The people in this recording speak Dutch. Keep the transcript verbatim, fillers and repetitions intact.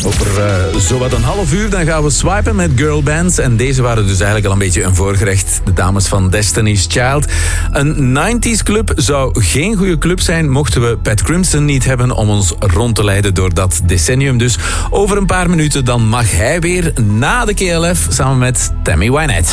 Over uh, zowat een half uur dan gaan we swipen met girlbands. En deze waren dus eigenlijk al een beetje een voorgerecht. De dames van Destiny's Child. Een nineties club zou geen goede club zijn mochten we Pat Crimson niet hebben om ons rond te leiden door dat decennium. Dus over een paar minuten dan mag hij weer na de K L F samen met Tammy Wynette.